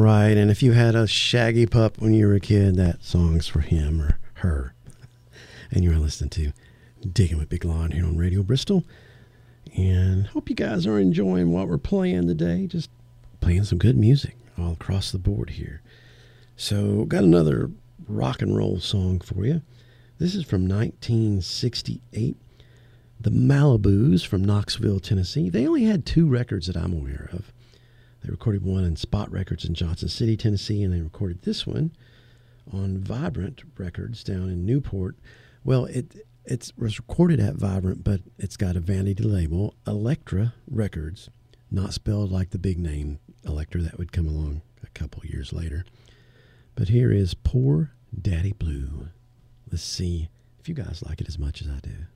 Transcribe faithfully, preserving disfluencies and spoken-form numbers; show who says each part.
Speaker 1: right, and if you had a shaggy pup when you were a kid, that song's for him or her. And you're listening to Digging with Big Lon here on Radio Bristol. And hope you guys are enjoying what we're playing today. Just playing some good music all across the board here. So, got another rock and roll song for you. This is from nineteen sixty-eight. The Malibus from Knoxville, Tennessee. They only had two records that I'm aware of. They recorded one in Spot Records in Johnson City, Tennessee, and they recorded this one on Vibrant Records down in Newport. Well, it it was recorded at Vibrant, but it's got a vanity label, Elektra Records, not spelled like the big name Elektra that would come along a couple years later. But here is Poor Daddy Blue. Let's see if you guys like it as much as I do.